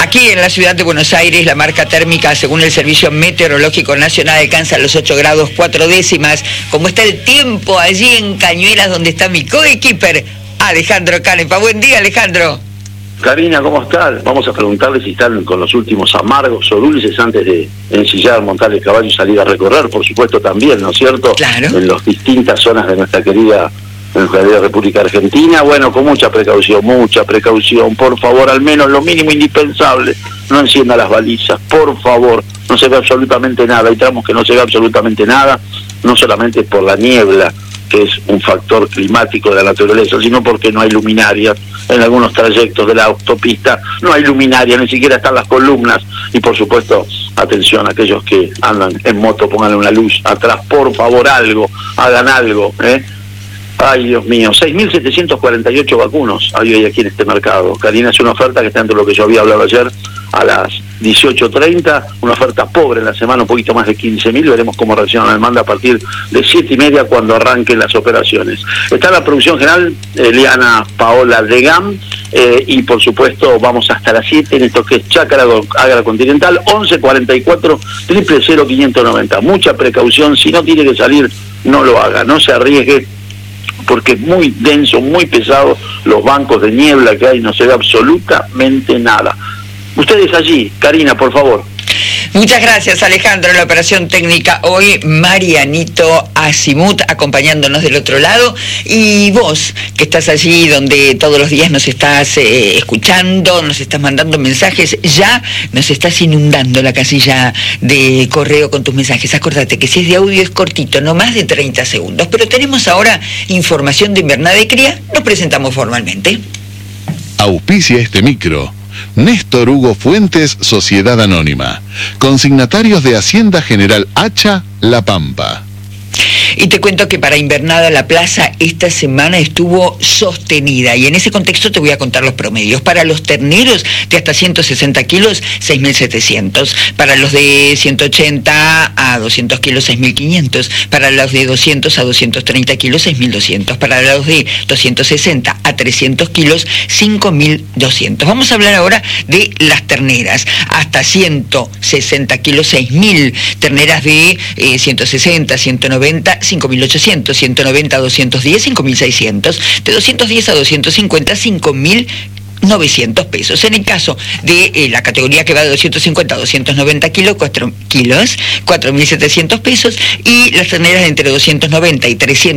Aquí en la ciudad de Buenos Aires, la marca térmica, según el Servicio Meteorológico Nacional, alcanza los 8 grados 4 décimas. ¿Cómo está el tiempo allí en Cañuelas, donde está mi coequiper, Alejandro Canepa? Buen día, Alejandro. Karina, ¿cómo estás? Vamos a preguntarle si están con los últimos amargos o dulces antes de ensillar, montar el caballo y salir a recorrer, por supuesto también, ¿no es cierto? Claro. En las distintas zonas de nuestra querida República Argentina. Bueno, con mucha precaución, por favor, al menos lo mínimo indispensable, no encienda las balizas, por favor, no se ve absolutamente nada, hay tramos que no se ve absolutamente nada, no solamente por la niebla, que es un factor climático de la naturaleza, sino porque no hay luminarias. En algunos trayectos de la autopista no hay luminarias, ni siquiera están las columnas. Y por supuesto, atención a aquellos que andan en moto, pónganle una luz atrás, por favor, algo, hagan algo, ¿eh? Ay, Dios mío, 6.748 vacunos hay hoy aquí en este mercado. Karina, es una oferta que está entre lo que yo había hablado ayer a las 18:30, una oferta pobre en la semana, un poquito más de 15.000, veremos cómo reacciona la demanda a partir de 7:30 cuando arranquen las operaciones. Está la producción general, Eliana Paola de GAM, y por supuesto vamos hasta las 7 en esto que es Chácara Agrocontinental, 1144 000 590. Mucha precaución, si no tiene que salir, no lo haga, no se arriesgue, porque es muy denso, muy pesado, los bancos de niebla que hay, no se ve absolutamente nada. Ustedes allí, Karina, por favor. Muchas gracias, Alejandro. En la operación técnica hoy, Marianito Asimut acompañándonos del otro lado. Y vos, que estás allí donde todos los días nos estás escuchando, nos estás mandando mensajes, ya nos estás inundando la casilla de correo con tus mensajes. Acordate que si es de audio es cortito, no más de 30 segundos. Pero tenemos ahora información de invernada de cría. Nos presentamos formalmente. Auspicia este micro Néstor Hugo Fuentes, Sociedad Anónima. Consignatarios de Hacienda General Hacha, La Pampa. Y te cuento que para Invernada la plaza esta semana estuvo sostenida, y en ese contexto te voy a contar los promedios. Para los terneros de hasta 160 kilos, 6.700. Para los de 180 a 200 kilos, 6.500. Para los de 200 a 230 kilos, 6.200. Para los de 260 a 300 kilos, 5.200. Vamos a hablar ahora de las terneras. Hasta 160 kilos, 6.000. Terneras de 160, 190, 5.800, 190 a 210, 5.600, de 210 a 250, 5.900 pesos. En el caso de la categoría que va de 250 a 290 kilos, 4.700 pesos, y las terneras de entre 290 y 300